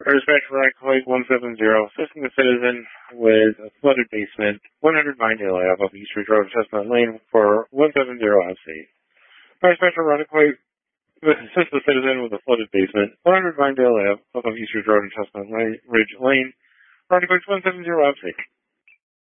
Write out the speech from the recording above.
Dispatch for Rockaway 170, assisting the citizen with a flooded basement, 100 Vinedale Ave off East Ridge Road, Chestnut Lane for 170 upstate. Dispatch for Rockaway assist the citizen with a flooded basement, 100 Vinedale Ave off East Ridge Road and Chestnut Ridge Lane, Rockaway 170 upstate.